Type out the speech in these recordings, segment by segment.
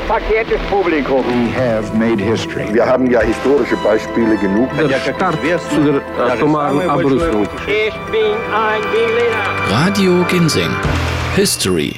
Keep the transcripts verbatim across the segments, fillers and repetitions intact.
verehrtes Publikum. We have made history. Wir haben ja historische Beispiele genug. Der Start zu der atomaren Abrüstung. Ich bin ein Berliner. Radio Ginseng. History.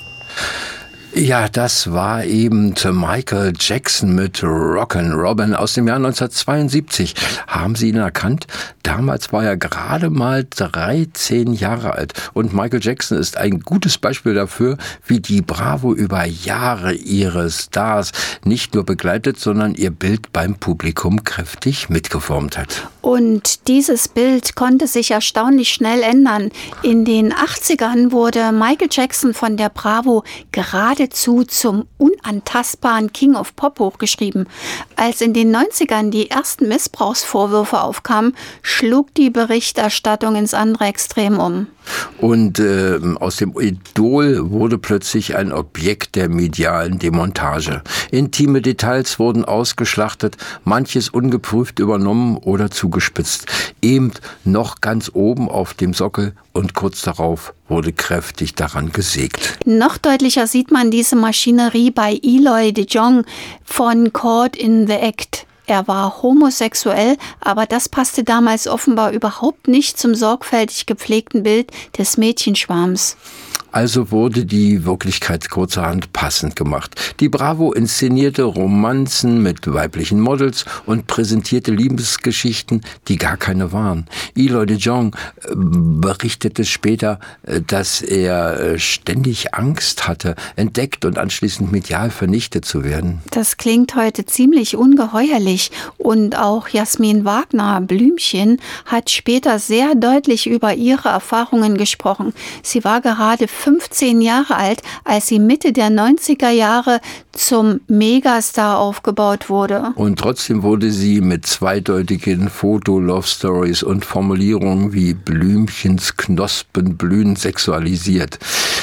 Ja, das war eben Michael Jackson mit Rockin' Robin aus dem Jahr neunzehnhundertzweiundsiebzig. Haben Sie ihn erkannt? Damals war er gerade mal dreizehn Jahre alt. Und Michael Jackson ist ein gutes Beispiel dafür, wie die Bravo über Jahre ihre Stars nicht nur begleitet, sondern ihr Bild beim Publikum kräftig mitgeformt hat. Und dieses Bild konnte sich erstaunlich schnell ändern. In den achtzigern wurde Michael Jackson von der Bravo geradezu zum unantastbaren King of Pop hochgeschrieben. Als in den neunzigern die ersten Missbrauchsvorwürfe aufkamen, schlug die Berichterstattung ins andere Extrem um. Und äh, aus dem Idol wurde plötzlich ein Objekt der medialen Demontage. Intime Details wurden ausgeschlachtet, manches ungeprüft übernommen oder zugespitzt. Eben noch ganz oben auf dem Sockel und kurz darauf wurde kräftig daran gesägt. Noch deutlicher sieht man diese Maschinerie bei Eloy de Jong von Caught in the Act. Er war homosexuell, aber das passte damals offenbar überhaupt nicht zum sorgfältig gepflegten Bild des Mädchenschwarms. Also wurde die Wirklichkeit kurzerhand passend gemacht. Die Bravo inszenierte Romanzen mit weiblichen Models und präsentierte Liebesgeschichten, die gar keine waren. Eloy de Jong berichtete später, dass er ständig Angst hatte, entdeckt und anschließend medial vernichtet zu werden. Das klingt heute ziemlich ungeheuerlich. Und auch Jasmin Wagner, Blümchen, hat später sehr deutlich über ihre Erfahrungen gesprochen. Sie war gerade fünfzehn Jahre alt, als sie Mitte der neunziger Jahre zum Megastar aufgebaut wurde. Und trotzdem wurde sie mit zweideutigen Foto-Love-Stories und Formulierungen wie Blümchens Knospen blühen sexualisiert.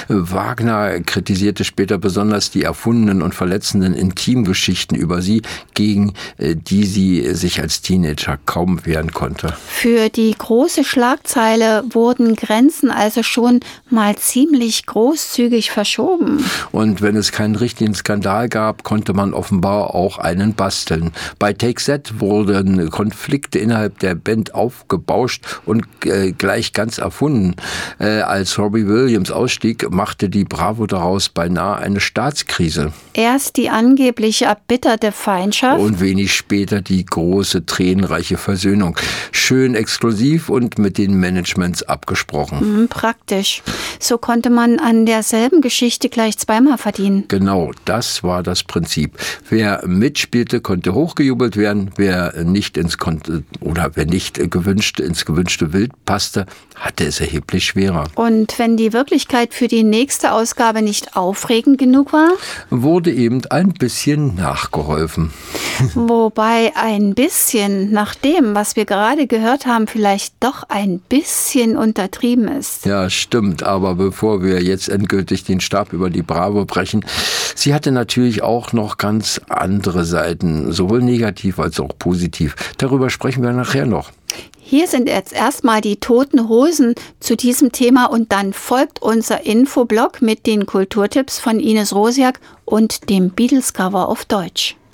Wagner kritisierte später besonders die erfundenen und verletzenden Intimgeschichten über sie, gegen die sie sich als Teenager kaum wehren konnte. Für die große Schlagzeile wurden Grenzen also schon mal ziemlich großzügig verschoben. Und wenn es keinen richtigen Skandal gab, konnte man offenbar auch einen basteln. Bei Take That wurden Konflikte innerhalb der Band aufgebauscht und äh, gleich ganz erfunden. Äh, als Robbie Williams ausstieg, machte die Bravo daraus beinahe eine Staatskrise. Erst die angeblich erbitterte Feindschaft. Und wenig später die große, tränenreiche Versöhnung. Schön exklusiv und mit den Managements abgesprochen. Mhm, praktisch. So konnte man an derselben Geschichte gleich zweimal verdienen. Genau, das war das Prinzip. Wer mitspielte, konnte hochgejubelt werden. Wer nicht ins Kon- oder wer nicht gewünscht ins gewünschte Bild passte, hatte es erheblich schwerer. Und wenn die Wirklichkeit für die nächste Ausgabe nicht aufregend genug war, wurde eben ein bisschen nachgeholfen. Wobei ein bisschen nach dem, was wir gerade gehört haben, vielleicht doch ein bisschen untertrieben ist. Ja, stimmt. Aber bevor wir jetzt endgültig den Stab über die Bravo brechen, sie hatte natürlich auch noch ganz andere Seiten, sowohl negativ als auch positiv. Darüber sprechen wir nachher noch. Hier sind jetzt erstmal die Toten Hosen zu diesem Thema und dann folgt unser Infoblog mit den Kulturtipps von Ines Rosiak und dem Beatles-Cover auf Deutsch.